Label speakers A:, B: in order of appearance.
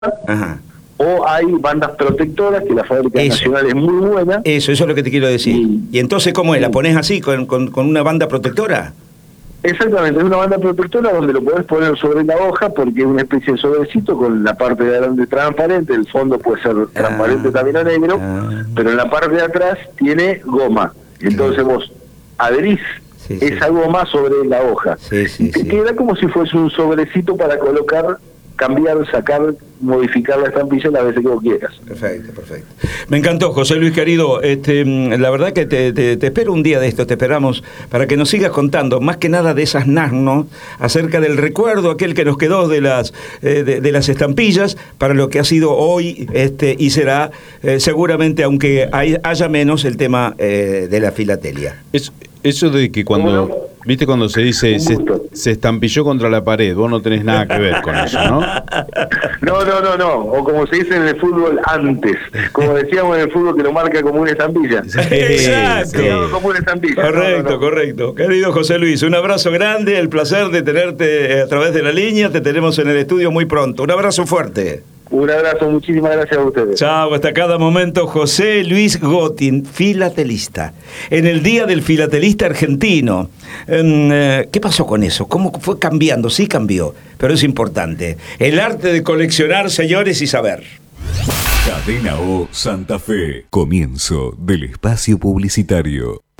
A: Ajá.
B: o hay bandas protectoras, que la fábrica nacional es muy buena.
A: Eso es lo que te quiero decir. Y entonces, ¿cómo es? ¿La pones así, con una banda protectora?
B: Exactamente, es una banda protectora donde lo podés poner sobre la hoja porque es una especie de sobrecito con la parte de adelante transparente, el fondo puede ser transparente también a negro, pero en la parte de atrás tiene goma. Entonces vos adherís esa goma sobre la hoja y te queda como si fuese un sobrecito para colocar, cambiar, sacar, modificar la estampilla las veces que vos quieras.
A: Perfecto, perfecto. Me encantó, José Luis querido. La verdad que te espero un día de esto, te esperamos para que nos sigas contando, más que nada de esas NAS, acerca del recuerdo aquel que nos quedó de las estampillas, para lo que ha sido hoy y será seguramente, aunque haya menos, el tema de la filatelia.
C: Eso de que cuando, viste, cuando se dice se estampilló contra la pared, vos no tenés nada que ver con eso, ¿no?
B: No. O como se dice en el fútbol, antes. Como decíamos en el fútbol, que lo marca como una estampilla.
A: Exacto.
B: Como una estampilla.
A: Correcto, correcto. Querido José Luis, un abrazo grande, el placer de tenerte a través de la línea. Te tenemos en el estudio muy pronto. Un abrazo fuerte.
B: Un abrazo, muchísimas gracias a ustedes.
A: Chao, hasta cada momento. José Luis Gotin, filatelista. En el Día del Filatelista Argentino. ¿Qué pasó con eso? ¿Cómo fue cambiando? Sí cambió, pero es importante. El arte de coleccionar, señores, y saber.
D: Cadena O Santa Fe. Comienzo del espacio publicitario.